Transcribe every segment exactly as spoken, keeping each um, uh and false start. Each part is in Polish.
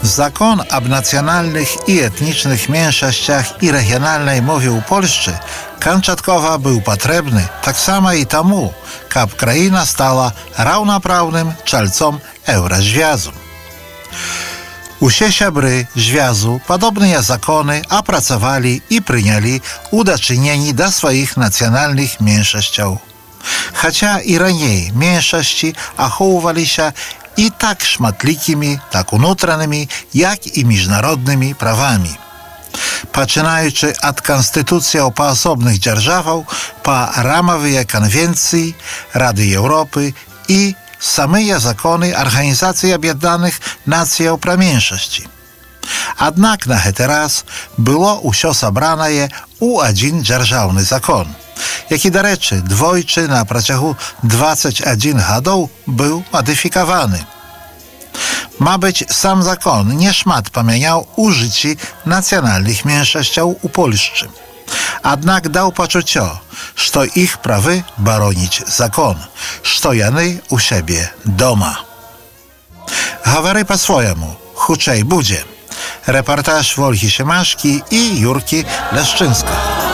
Zakon об nacjonalnych i etnicznych mniejszościach i regionalnej mowie u Polszczy kanczatkowa był potrzebny tak samo i temu, kab kraina stała równoprawnym czalcom Eurozwiązku. Usie siabry Związku podobne zakony opracowali i przyjęli udaczynieni do swoich nacjonalnych mniejszości. Chociaż i raniej mniejszości achowywali się i tak szmatlikimi, tak unutranymi, jak i międzynarodnymi prawami. Poczynając od konstytucji poosobnych dzierżawów, po ramowe konwencje Rady Europy i same zakony Organizacji Objednanych Nacji pro mniejszości. Jednak na teraz było usio sobrane u jeden dzierżawny zakon, jaki do rzeczy dwojczy na przeciągu dwudziestu jeden lat był modyfikowany. Ma być sam zakon nie szmat pomieniał użyci nacjonalnych mniejszości u Polszczy. Jednak dał poczucie, że ich prawy bronić zakon, że jany u siebie doma. Говори po swojemu, huczej budzie. Reportaż Wolgi Siemaszki i Jurki Leszczyńska.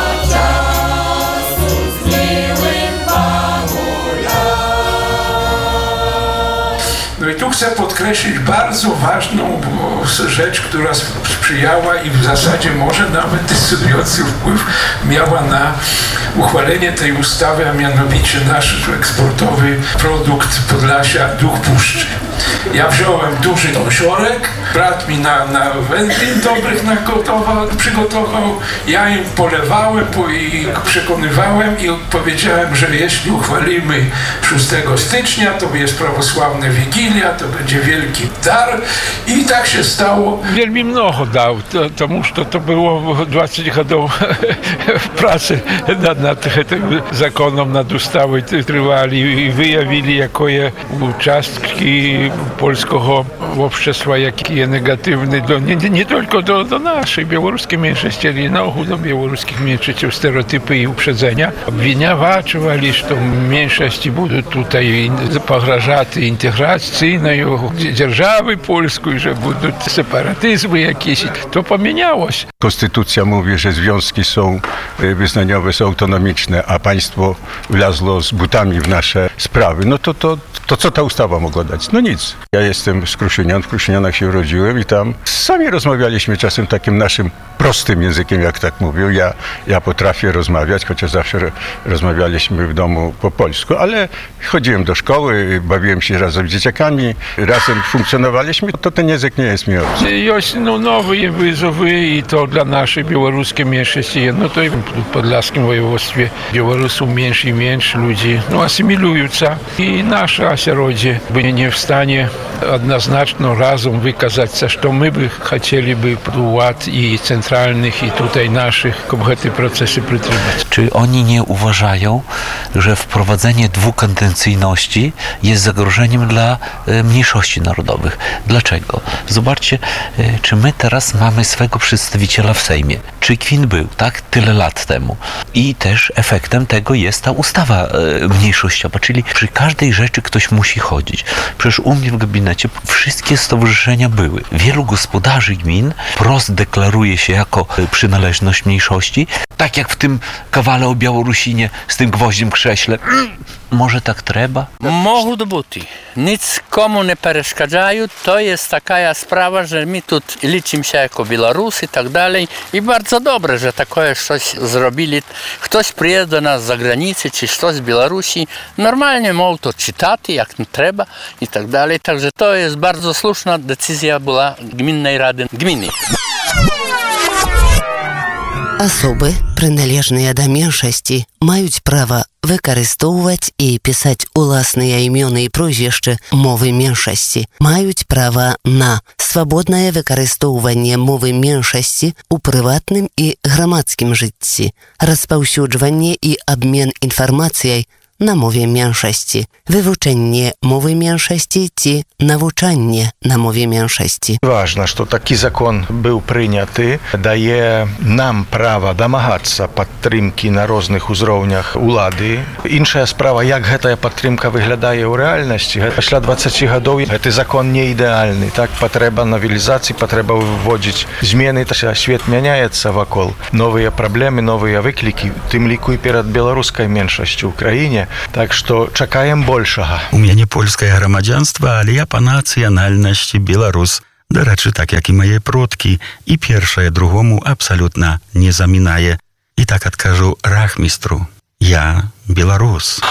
No i tu chcę podkreślić bardzo ważną rzecz, która sprzyjała i w zasadzie może nawet decydujący wpływ miała na uchwalenie tej ustawy, a mianowicie nasz eksportowy produkt Podlasia Duch Puszczy. Ja wziąłem duży osiorek, brat mi na, na wędlin dobrych nagotował, przygotował, ja im polewałem po, i przekonywałem i powiedziałem, że jeśli uchwalimy szóstego stycznia, to jest prawosławna Wigilia, to będzie wielki dar i tak się stało. Wielmi mnogo dał, to, тому що to było dwadzieścia lat pracy nad, nad tym zakonem, nad ustawą trwali i wyjawili jakie uczastki polskiego общества, jakie negatywne, do, nie, nie tylko do, do naszej białoruskiej mniejszości, ale i na ogół do białoruskich mniejszości, stereotypy i uprzedzenia. Obwiniawali, że mniejszości będą tutaj pograżaty integracyjnej dzierżawy polskiej, że będą separatyzmy jakieś. To pomieniało się. Konstytucja mówi, że związki są wyznaniowe, są autonomiczne, a państwo wlazło z butami w nasze sprawy. No to, to, to co ta ustawa mogła dać? No nic. Ja jestem z Kruszynian, w Kruszynianach się urodziłem i tam sami rozmawialiśmy czasem takim naszym prostym językiem, jak tak mówią. Ja, ja potrafię rozmawiać, chociaż zawsze rozmawialiśmy w domu po polsku, ale chodziłem do szkoły, bawiłem się razem z dzieciakami, razem funkcjonowaliśmy, to ten język nie jest mi obcy. Jest no, nowe wyzwy i to dla naszej białoruskiej mniejszości, no to i w podlaskim województwie Białorusów mniejszy i mniejszy ludzi no, asymilują się i nasze осероdzie by nie w stanie однозначно razem wykazać się, że my by chcieliby ład i centralnych i tutaj naszych te procesy przytrzymać. Czy oni nie uważają, że wprowadzenie dwukadencyjności jest zagrożeniem dla mniejszości narodowych? Dlaczego? Zobaczcie, czy my teraz mamy swego przedstawiciela w Sejmie. Czy Kwin był, tak? Tyle lat temu. I też efektem tego jest ta ustawa mniejszościowa, czyli przy każdej rzeczy ktoś musi chodzić. Przecież u mnie w gabinecie wszystkie stowarzyszenia były. Wielu gospodarzy gmin wprost deklaruje się jako przynależność mniejszości, tak jak w tym kawale o Białorusinie z tym gwoździem krześle. Może tak trzeba? Mogą бути. Nic komu nie przeszkadzają. To jest taka sprawa, że my tu liczymy się jako Białorusy i tak dalej. I bardzo dobre, że takie coś zrobili. Ktoś przyjeżdża do nas z zagranicy, czy coś z Białorusi. Normalnie mogą to czytać, jak trzeba i tak dalej. Także to jest bardzo słuszna decyzja była Gminnej Rady Gminy. Особы, прыналежныя да меншасці, маюць права выкарыстоўваць і пісаць уласныя імёны і прозвішчы мовы меншасці. Маюць права на свабоднае выкарыстоўванне мовы меншасці ў прыватным і грамадскім жыцці, распаўсюджванне і абмен інфармацыяй na mowie mniejszości, wywuczenie mowy mniejszości czy nauczanie na mowie mniejszości. Ważne, że taki zakon był przyjęty, daje nam prawo domagać się podtrzymki na różnych uzrowniach władzy. Inna sprawa, jak ta podtrzymka wygląda w realności. После dwudziestu lat ten zakon nie idealny, tak? Potrzeba nowelizacji, potrzeba wywodzi zmiany, świat zmienia się wokół. Nowe problemy, nowe wykliki, tym liku i przed białoruską mniejszością w Ukrainie. Tak, że czekamy большego. У мяне польскае грамадзянства, але я па нацыянальнасці беларус. Дарэчы, так як і мае продкі, і першае другому абсалютна не замінае. І так адкажу рахмістру. Я беларус.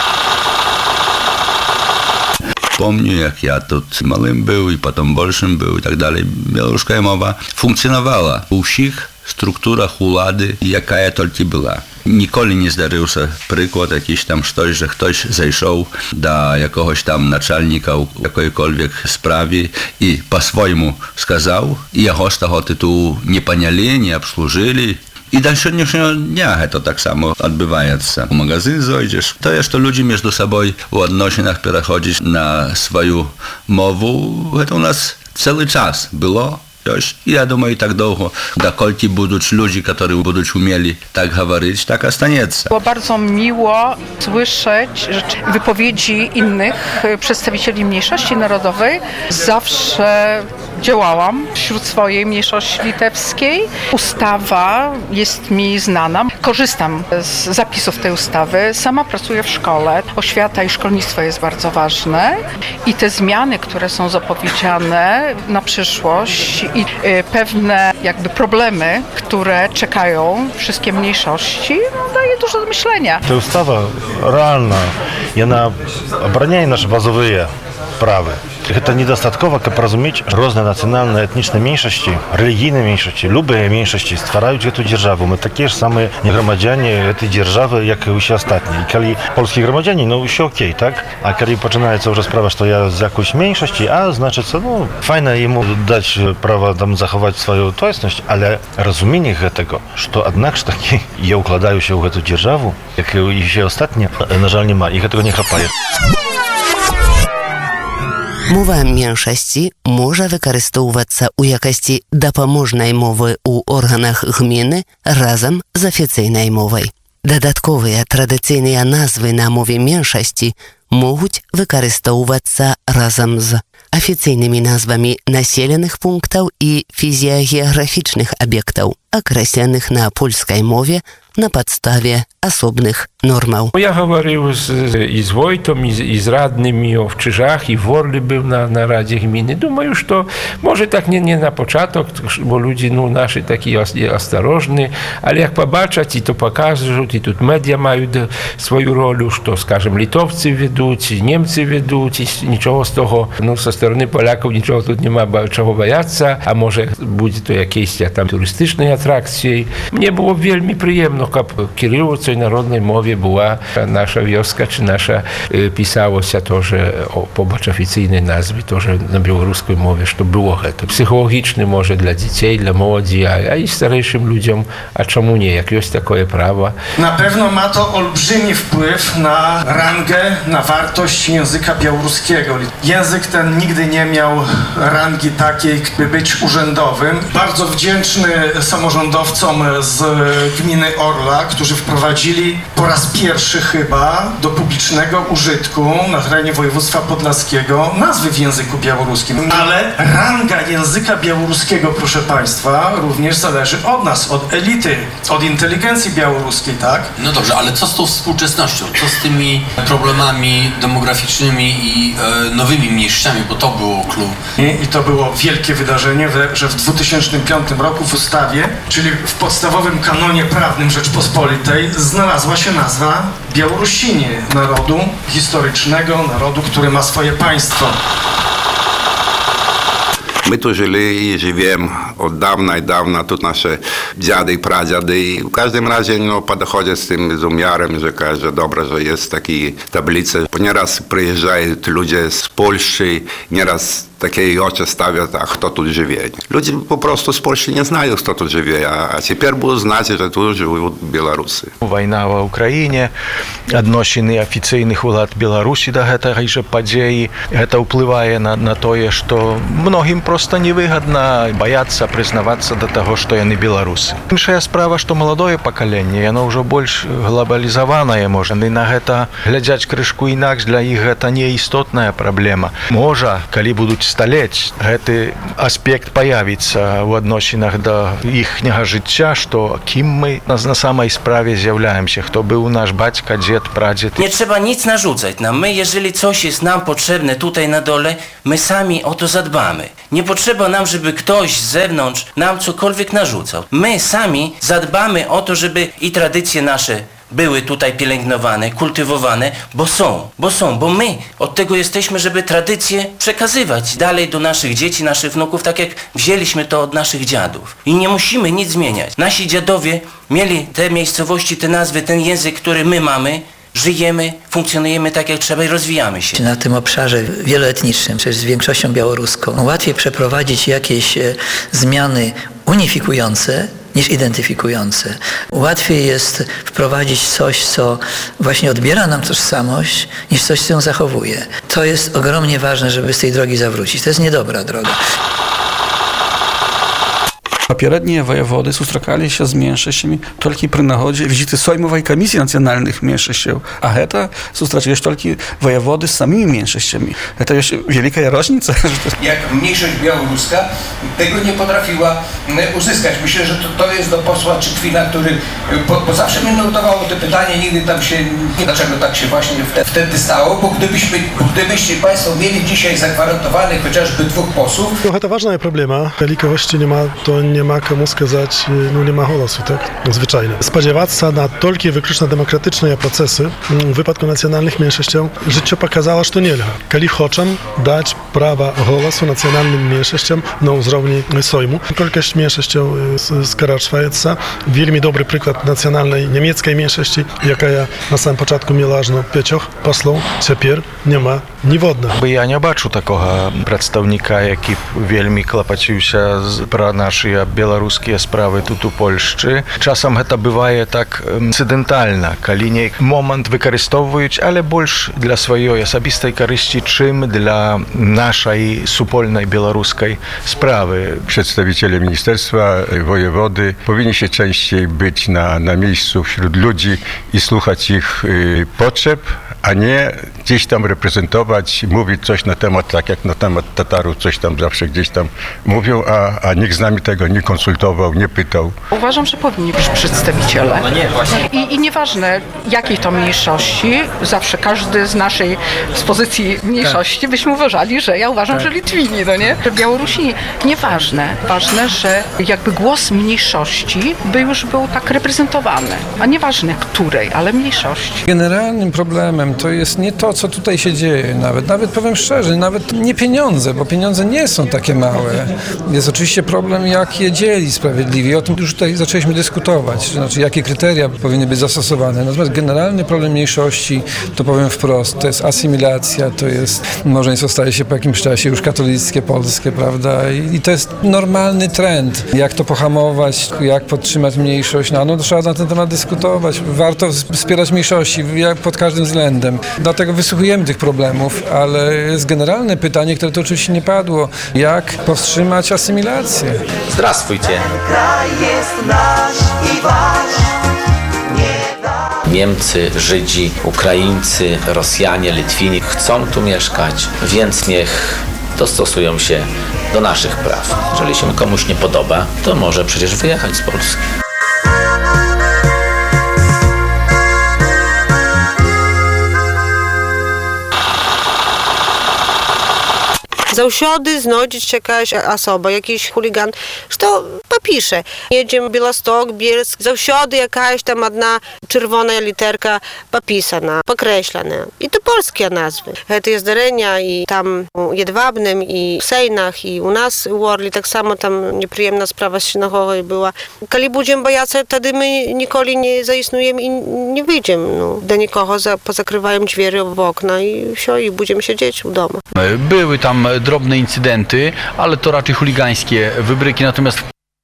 Помню, jak ja тут малым był i potem большym był i tak dalej. Białoruska mowa funkcjonowała u wszystkich strukturach władzy, jaka tylko była. Nikoли nie zdarzył się przykład jakiś tam coś, że ktoś zajrzał do jakiegoś tam naczelnika w jakiejkolwiek sprawie i po swojemu skazał i jego z tego tytułu nie paniali, nie obsłużyli. I do dzisiejszego dnia to tak samo odbywa się. W magazyn zajdziesz, to jest to ludzie między sobą w odnosinach przechodzić na swoją mowę. To u nas cały czas było. I ja думаю, tak długo, dokąd będą ludzie, którzy będą umieli tak mówić, tak остается. Było bardzo miło słyszeć wypowiedzi innych przedstawicieli mniejszości narodowej. Zawsze działałam wśród swojej mniejszości litewskiej. Ustawa jest mi znana. Korzystam z zapisów tej ustawy. Sama pracuję w szkole. Oświata i szkolnictwo jest bardzo ważne. I te zmiany, które są zapowiedziane na przyszłość i pewne jakby problemy, które czekają wszystkie mniejszości, no, daje dużo do myślenia. Ta ustawa realna, ona obrania nasze bazowe prawa. Это недостатково, как разуметь, różne nacjonalne, etniczne mniejszości, religijne mniejszości, любые mniejszości stwarzają эту державу. Мы такие же самые громадяне этой державы, jak i все остальные. И коли polskie громадяне, ну все окей, так? А коли починается уже sprawa, что я z jakąś mniejszości, a значит, ну, fajne jemu dać prawo tam zachować swoją tożsamość, ale rozumienie tego, że jednak takie je układają się w tę державу, jak i все ostatnie, na żal nie ma, ich tego nie chapaje. Мова mniejszości może wykарыстоўвацца ў якасці дапаможнай мовы ў органах гміны разам з афіцыйнай мовай. Дадатковыя традыцыйныя назвы на мове меншасці могуць выкарыстоўвацца разам з афіцыйнымі назвамі населеных пунктаў і фізіягеаграфічных аб'ектаў, акрэсленых на польскай мове на podstawie osobnych normał. Ja говорил z, i z Wojtą, i z, i z radnymi o Wczyżach, i w Worli był na, na Radzie Gminy. Думаю, że może tak nie, nie na początek, bo ludzie no, nasi taki ostrożni, ale jak popatrzeć i to pokażą, i tu media mają swoją rolę, że to, skażem, Litowcy ведą, i Niemcy ведą, i niczego z tego, no, ze strony Polaków niczego tu nie ma czego bojaться, a może będzie to jakieś tam turystycznej atrakcji. Mnie było wielmi przyjemno, jak kierującej narodnej mowie była nasza wioska, czy nasza y, pisało się to, że o, pobacz oficyjnej nazwy, to, że na białoruskiej mowie, że to było to psychologiczne może dla dzieci, dla młodzi, a, a i starszym ludziom, a czemu nie, jak jest takie prawo. Na pewno ma to olbrzymi wpływ na rangę, na wartość języka białoruskiego. Język ten nigdy nie miał rangi takiej, by być urzędowym. Bardzo wdzięczny samorządowcom z gminy Orla, którzy wprowadzili po raz pierwszy chyba do publicznego użytku na terenie województwa podlaskiego nazwy w języku białoruskim. Ale ranga języka białoruskiego, proszę Państwa, również zależy od nas, od elity, od inteligencji białoruskiej, tak? No dobrze, ale co z tą współczesnością? Co z tymi problemami demograficznymi i e, nowymi mniejszościami, bo to było clue. I, I to było wielkie wydarzenie, że w dwa tysiące piątym roku w ustawie, czyli w podstawowym kanonie prawnym Rzeczpospolitej, znalazła się nazwa Białorusini, narodu historycznego, narodu, który ma swoje państwo. My tu żyli i żyjemy od dawna i dawna, tu nasze dziady i pradziady i w każdym razie no, podchodzę z tym z umiarem, że każdy dobra, że jest takie tablice. Nieraz przyjeżdżają ludzie z Polski, nieraz takie oczy stawią, a kto tu żyje. Ludzie po prostu z Polski nie znają, kto tu żyje, a, a teraz będą znać, że tu żyją Białorusy. Wojna w Ukrainie, odnosiny oficjalnych władz Białorusi do tego, że podziei, to wpływa na, na to, że mnogim prosto niewygodno boяться przyznawać do tego, że oni Białorusy. Inna sprawa, że młode pokolenie, ono już bardziej globalizowane może, i na to глядять крышку інакш, для іх гэта неістотная праблема. Можа, калі будуць сталець, гэты аспект паявіцца ў адносінах да іхняга жыцця, што кім мы на самай справе з'яўляемся, хто быў наш бацька, дзед, прадзед. Nie trzeba nic narzucać nam. My, jeżeli coś jest nam potrzebne tutaj na dole, my sami o to zadbamy. Nie potrzeba nam, żeby ktoś z zewnątrz nam cokolwiek narzucał. My sami zadbamy o to, żeby i tradycje nasze były tutaj pielęgnowane, kultywowane, bo są, bo są, bo my od tego jesteśmy, żeby tradycje przekazywać dalej do naszych dzieci, naszych wnuków, tak jak wzięliśmy to od naszych dziadów. I nie musimy nic zmieniać. Nasi dziadowie mieli te miejscowości, te nazwy, ten język, który my mamy, żyjemy, funkcjonujemy tak jak trzeba i rozwijamy się. Na tym obszarze wieloetnicznym, czy z większością białoruską, łatwiej przeprowadzić jakieś e, zmiany unifikujące niż identyfikujące. Łatwiej jest wprowadzić coś, co właśnie odbiera nam tożsamość, niż coś, co ją zachowuje. To jest ogromnie ważne, żeby z tej drogi zawrócić. To jest niedobra droga. Попередние воеводы сустракаліся з меншасцямі толькі пры нагодзе візіты соймавай камісіі нацыянальных меншасцяў, а гэта сустрачаюць толькі воеводы з самымі меншасцямі. Это ёсць вялікая różnica. Jak mniejszość białoruska tego nie potrafiła uzyskać. Myślę, że to, to jest do posła Czykwina, który bo, bo zawsze mnie nurtowało to pytanie, nigdy tam się, dlaczego tak się właśnie wtedy stało, bo gdybyśmy, gdybyście Państwo mieli dzisiaj zagwarantowanych chociażby dwóch posłów. No, to ważna problema. Wielkości nie ma, to nie ma komu skazać, no nie ma głosu, tak? Zwyczajnie. Spodziewać się na tylko wyłącznie demokratyczne procesy w wypadku nacjonalnych mniejszości życie pokazało, że to nie da. Kiedy chcą dać prawa głosu nacjonalnym mniejszościom na uzrowni Sejmu. Kilkość mniejszości skaracza. Wielmi dobry przykład nacjonalnej niemieckiej mniejszości, jaka na samym początku miała aż pięciu posłów, teraz nie ma niewodnego. Ja nie baczę takiego przedstawnika, jaki wielmi klapacił się про наші білоруські справи тут у Польщі. Часом це буває так інцидентально, коли ні момент використовують, але більш для своєї особистої користі, чим для нашej supolnej białoruskiej sprawy. Przedstawiciele ministerstwa, wojewody powinni się częściej być na, na miejscu wśród ludzi i słuchać ich y, potrzeb, a nie gdzieś tam reprezentować, mówić coś na temat, tak jak na temat Tatarów, coś tam zawsze gdzieś tam mówią, a, a nikt z nami tego nie konsultował, nie pytał. Uważam, że powinni być przedstawiciele. No nie, właśnie. I, I nieważne jakiej to mniejszości, zawsze każdy z naszej, z pozycji mniejszości tak. byśmy uważali, że ja uważam, tak. że Litwini, no nie? Że Białorusini. Nieważne. Ważne, że jakby głos mniejszości by już był tak reprezentowany. A nieważne której, ale mniejszości. Generalnym problemem to jest nie to, co tutaj się dzieje nawet. Nawet powiem szczerze, nawet nie pieniądze, bo pieniądze nie są takie małe. Jest oczywiście problem, jak je dzieli sprawiedliwie. O tym już tutaj zaczęliśmy dyskutować. Znaczy, jakie kryteria powinny być zastosowane. Natomiast generalny problem mniejszości, to powiem wprost, to jest asymilacja, to jest małżeństwo staje się po jakimś czasie już katolickie, polskie, prawda? I, i to jest normalny trend. Jak to pohamować, jak podtrzymać mniejszość, no, no to trzeba na ten temat dyskutować. Warto wspierać mniejszości pod każdym względem. Dlatego wysłuchujemy tych problemów, ale jest generalne pytanie, które to oczywiście nie padło. Jak powstrzymać asymilację? Здравствуйте. Kraj jest nasz i wasz. Niemcy, Żydzi, Ukraińcy, Rosjanie, Litwini chcą tu mieszkać, więc niech dostosują się do naszych praw. Jeżeli się komuś nie podoba, to może przecież wyjechać z Polski. Заўсёды знойдзецца якаясь асоба, якийś хуліган, што па pisze. Jedziemy Białystok, Bielsk, zawsiody jakaś tam jedna czerwona literka popisana, pokreślana. I to polskie nazwy. To jest zdarzenia i tam u Jedwabnym, i w Sejnach, i u nas u Orli, tak samo tam nieprzyjemna sprawa z synagogi była. Kiedy będziemy bojać, wtedy my nikogo nie zaistnujemy i nie wyjdziemy. No, do nikogo za, pozakrywają drzwi w okna i все, i będziemy siedzieć w domu. Były tam drobne incydenty, ale to raczej chuligańskie wybryki, natomiast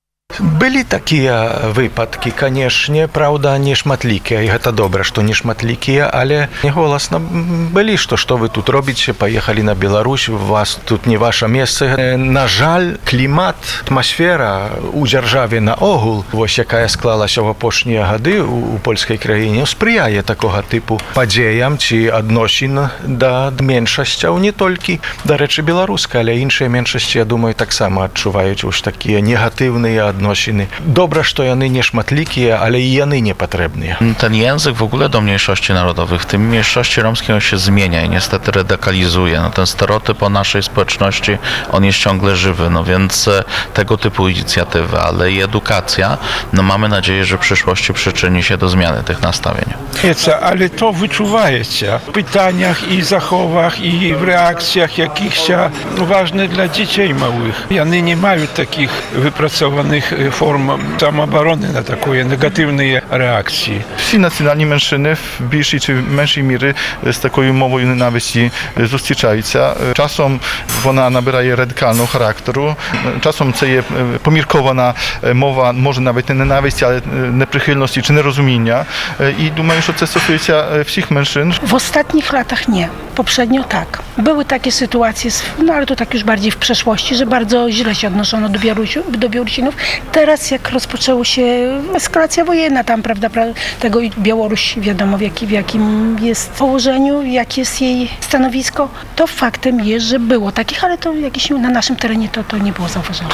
Былі такія выпадкі, канешне, праўда, не шматлікія, і гэта добра, што не шматлікія, але не голасна былі, што што вы тут робіце, паехалі на Беларусь, у вас тут не ваша месца. На жаль, клімат, атмасфера у дзяржаве наогул, вось якая склалася ў апошнія гады у польскай краіне, спрыяе такога тыпу падзеям ці адносін да меншасцяў, не толькі, дарэчы, беларускай, але іншыя меншасці, я думаю, таксама адчуваюць вось такія негатыўныя адносіны. Добра, што яны не шматлікія, ale i яны nie potrzebne. Ten język w ogóle do mniejszości narodowych, w tym mniejszości romskiej, on się zmienia i niestety radykalizuje. No, ten stereotyp o naszej społeczności, on jest ciągle żywy, no więc tego typu inicjatywy, ale i edukacja, no mamy nadzieję, że w przyszłości przyczyni się do zmiany tych nastawień. Ale to wyczuwajecie w pytaniach i zachowach i w reakcjach jakichś ważnych dla dzieci małych. One nie mają takich wypracowanych form samoobrony na takie negatywne reakcje. Всі національні меншини в більшій чи меншій мірі з такою мовою ненависті зустрічаються. Часом вона набирає радикального характеру, часом це є поміркована мова, може навіть не ненависті, але неприхильності чи нерозуміння. I думаю, що це стосується всіх меншин. W ostatnich latach nie. Poprzednio tak. Były takie sytuacje, no ale to tak już bardziej w przeszłości, że bardzo źle się odnoszono do, Białorusi, do Białorusinów. Teraz jak rozpoczęła się eskalacja wojenna tam, prawda, tego Białoruś, wiadomo w, jaki, w jakim jest położeniu, jakie jest jej stanowisko, to faktem jest, że było takich, ale to jakieś na naszym terenie to, to nie było zauważone.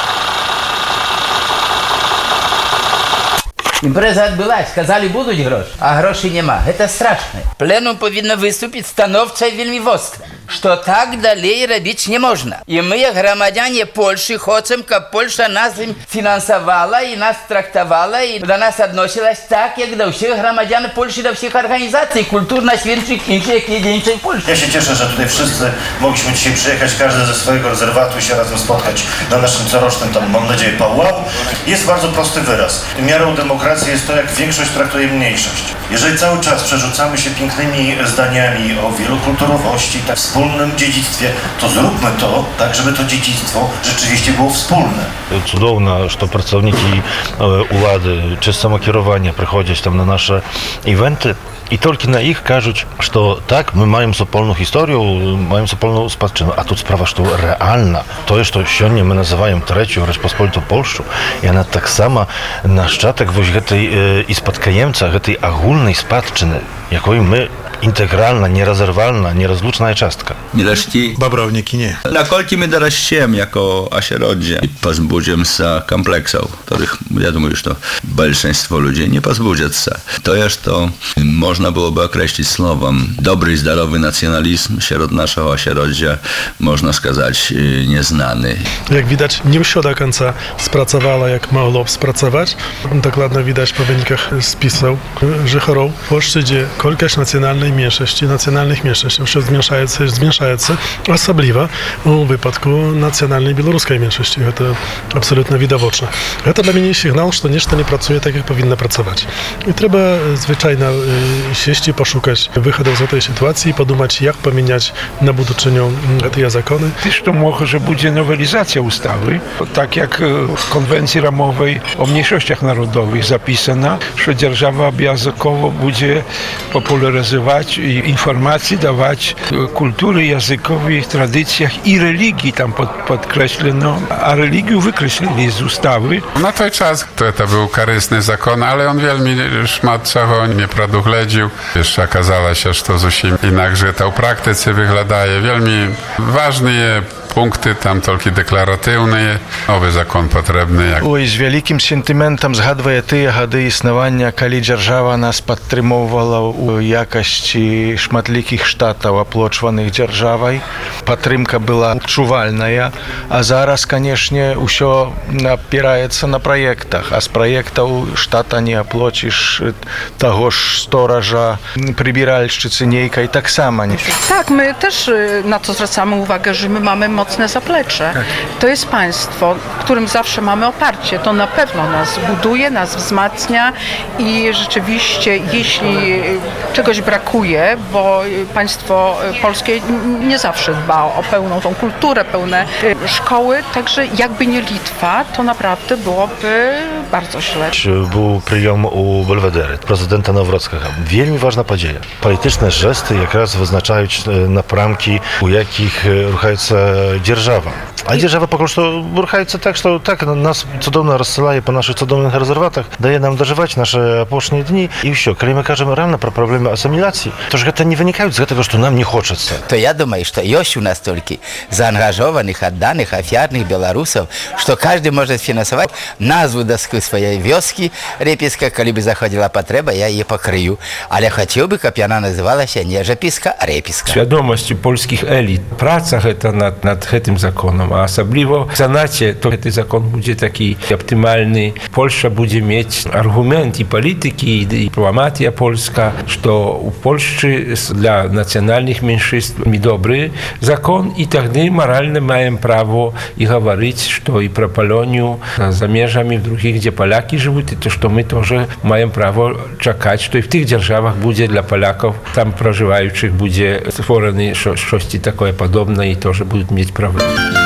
Імпреза адбылась, сказали, будуть гроші, а грошей нема. Це страшно. Пленум повинно виступити становча і вельми востро, що так далі робити не можна. І ми, як громадяни Польщі, хочемо, щоб Польща нас фінансувала і нас трактувала, і до нас відносилась так, як до всіх громадян Польщі, до всіх організацій, kulturno-świętych, інших, jak інших w Polsce. Ja się cieszę, że tutaj wszyscy mogliśmy dzisiaj przyjechać, każdy ze swojego rezerwatu i się razem spotkać na naszym corocznym, tam mam nadzieję, powłał. Jest bardzo prosty wyraz. Miarą demokracji jest to, jak większość traktuje mniejszość. Jeżeli cały czas przerzucamy się pięknymi zdaniami o wielokulturowości, tak, wspólnym dziedzictwie, to zróbmy to tak, żeby to dziedzictwo rzeczywiście było wspólne. Cudowne, że pracownicy władzy czy samokierowania przychodzą tam na nasze eventy i tylko na ich кажуть, że tak, my mamy wspólną historię, mamy wspólną spadczynę, a tu sprawa, że to realna. To jest to, co my nazywamy trzecią Rzeczpospolitą Polską i ona tak samo naszczatek właśnie tej i spadkajemca, tej ogólnej spadczyny, jaką my integralna, nierozerwalna, nierozluczna частка. Mileszki, Babrowniki nie. Nakolki my dorasciem jako asierodzie i pozbudziem się kompleksów, których, ja думаю, że большинство ludzi nie pozbudzą się. To jest to, można byłoby określić słowem, dobry i zdrowy nacjonalizm wśród naszego asierodzia, można сказать, nieznany. Jak widać, nie все do końca spracowała, jak mogło spracować. Dokładnie widać po wynikach spisów, że chorób w Polsce, gdzie kolkaś nacjonalnej mniejszości, nacjonalnych mniejszości zmniejszają się, zmniejszają się, особливо w wypadku nacjonalnej białoruskiej mniejszości. To absolutnie widoczne. To dla mnie sygnał, że nieszto nie pracuje tak, jak powinno pracować. I trzeba zwyczajnie sieść i poszukać wychodów z tej sytuacji i podumać, jak pomieniać na budoczeniu te zakony. Też to może, że będzie nowelizacja ustawy, tak jak w konwencji ramowej o mniejszościach narodowych zapisana, że dzierżawa obowiązkowo będzie popularyzować i informacji dawać kultury językowej, tradycjach i religii tam pod, podkreślono, a religię wykreślili z ustawy. Na ten czas to, to był korzystny zakon, ale on wielmi szmat czego nie produchledził. Jeszcze okazało się, że to zupełnie inaczej to w praktyce wyglądaje. Wielmi ważny jest punkty, tam tylko deklaratywne, nowy zakon potrzebny. Jak... Ой, з вялікім сентыментам згадвае тыя гады існавання, калі дзяржава нас падтрымоўвала ў якасці шматлікіх штатаў, аплочваных дзяржавай. Падтрымка была адчувальная, а зараз, канешне, усё апіраецца на праектах, а з праектаў штата не аплоціш таго ж стоража, прыбіральшчыцы нейкай таксама nie. Tak, my też na to zwracamy uwagę, że my mamy mocne zaplecze. Tak. To jest państwo, w którym zawsze mamy oparcie. To na pewno nas buduje, nas wzmacnia i rzeczywiście, jeśli czegoś brakuje, bo państwo polskie nie zawsze dba o pełną tą kulturę, pełne szkoły, także jakby nie Litwa, to naprawdę byłoby bardzo źle. Był przyjom u Belwedery, prezydenta Nawrockiego. Wielmi ważna podzieja. Polityczne gesty якраз визначають напрямки, у яких рухається держава. А держава поки що рухається так, що так нас цудовно розсилає по наших цудовних резерватах, дає нам доживати наші опошні дні. І все, коли ми кажемо реально про проблеми асиміляції, то ж це не виникає з того, що нам не хочеться. То я думаю, что есть у нас столько заангажованных, отданных, офиарных белорусов, что каждый может финансовать назву доску своей вёски Реписка, коли бы заходила потреба, я ее покрою. Але хотел бы, чтобы она называлась не Rzepiska, a Repiska. Świadomość polskich elit, praca это nad, nad tym zakonem, a особливо w Senacie, to ten zakon będzie taki optymalny. Polska będzie mieć argument i polityki, i dyplomatia polska, że u Polsce dla nacjonalnych mniejszości dobry zakon i wtedy moralnie mają prawo i mówić, że i pro Polonię za mierzami w drugich, gdzie Polaki żyją, to że my też mają prawo czekać, że i w tych державach będzie dla Polaków tam проживающих będzie stworzone coś takie podobne i to, że będą mieć prawo.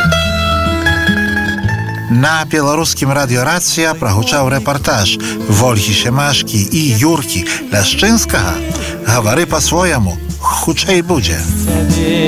На беларускім радыё «Рацыя» прагучаў рэпартаж Вольгі Семашкі і Юркі Ляшчынскага. Гавары па-свойаму, хутчэй будзе.